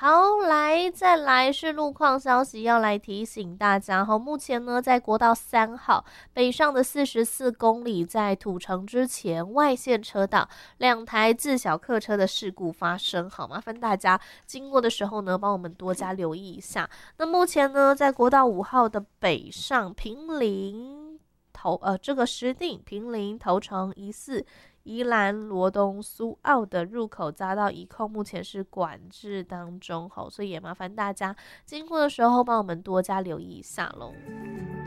好，再来是路况消息，要来提醒大家哈。目前呢，在国道3号北上的44公里，在土城之前外线车道2台自小客车的事故发生，好，麻烦大家经过的时候呢，帮我们多加留意一下。那目前呢，在国道5号的北上平林这个石碇、平林、头城、疑似宜兰、罗东、苏澳的入口匝道一控，目前是管制当中，所以也麻烦大家经过的时候帮我们多加留意一下喽。